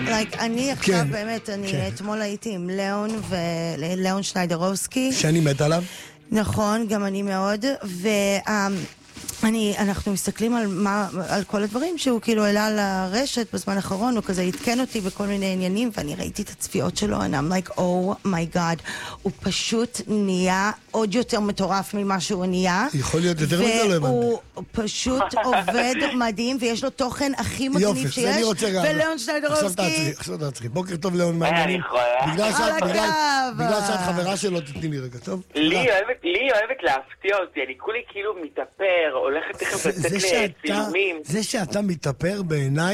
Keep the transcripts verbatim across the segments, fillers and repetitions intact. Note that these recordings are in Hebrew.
like, אני עכשיו באמת, אני אתמול הייתי עם ליאון וליאון שניידרובסקי. שאני מת עליו. נכון, גם אני מאוד, ו... אני, אנחנו מסתכלים על, מה, על כל הדברים שהוא כאילו העלה על הרשת בזמן האחרון, הוא כזה התקן אותי בכל מיני עניינים, ואני ראיתי את הצפיות שלו, and I'm like, oh my god, הוא פשוט נהיה עוד יותר מטורף ממה שהוא נהיה. יכול להיות יותר מזה, לא הבנתי. והוא פשוט עובד מדהים, ויש לו תוכן הכי מגניב שיש, וליאון שניידרובסקי. עכשיו תעצרי, בוקר טוב ליאון מעניינים. בגלל שאת חברה שלו, תתני לי רגע, טוב? לי אוהבת להפתיע אותי, אני כולי כאילו מתאפר, הולכת תכף לצאת לצילומים. זה שאתה מתאפר בעיניי,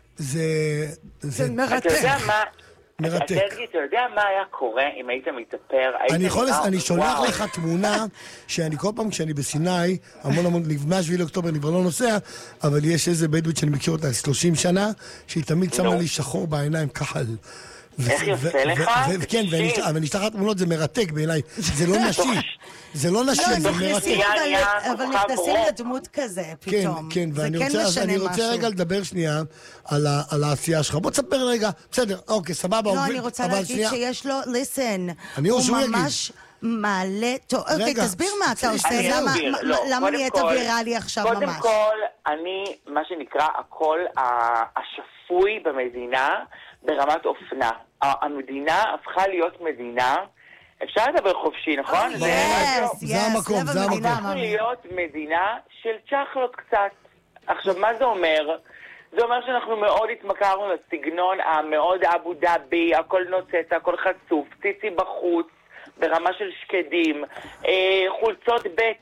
זה מרתק. אתה יודע מה... מרתק. אתה יודע מה היה קורה אם היית מתאפר? אני שולח לך תמונה שאני כל פעם כשאני בסיני, המון המון, מהשביעי לאוקטובר אני כבר לא נוסע, אבל יש איזה בדואית שאני מכיר אותה שלושים שנה, שהיא תמיד שמה לי שחור בעיניים ככה. איך יפה לך? כן, אבל נשלחת תמונות, זה מרתק בעיניי. זה לא נשי. זה לא נשי, זה מרתק. אבל נכנסים לדמות כזה פתאום. כן, כן, ואני רוצה רגע לדבר שנייה על העשייה שלך. בוא תספר רגע. בסדר, אוקיי, סבבה. לא, אני רוצה להגיד שיש לו, listen, הוא ממש... מעלה, אוקיי, תסביר מה אתה עושה, למה נהיית ויראלי עכשיו ממש? קודם כל, אני, מה שנקרא, הקול השפוי במדינה ברמת אופנה. המדינה הפכה להיות מדינה, אפשר לדבר חופשי, נכון? זה המקום, זה המקום. הפכה להיות מדינה של צ'חלות קצת. עכשיו, מה זה אומר? זה אומר שאנחנו מאוד התמכרנו לסגנון המאוד אבו דאבי, הכל נוצץ, הכל חשוף, ציצי בחוץ, ברמה של שקדים, חולצות בית